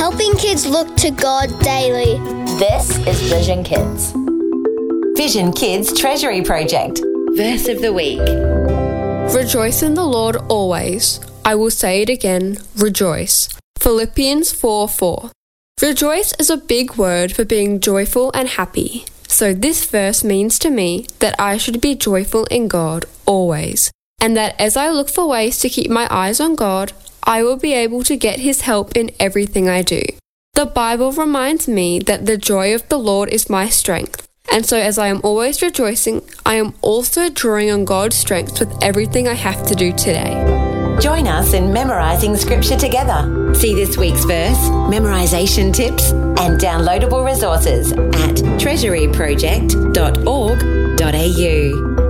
helping kids look to God daily. This is Vision Kids. Vision Kids Treasury Project. Verse of the week. Rejoice in the Lord always. I will say it again, rejoice. Philippians 4:4. Rejoice is a big word for being joyful and happy. So this verse means to me that I should be joyful in God always, and that as I look for ways to keep my eyes on God, I will be able to get His help in everything I do. The Bible reminds me that the joy of the Lord is my strength, and so as I am always rejoicing, I am also drawing on God's strength with everything I have to do today. Join us in memorising scripture together. See this week's verse, memorisation tips, and downloadable resources at treasuryproject.org.au.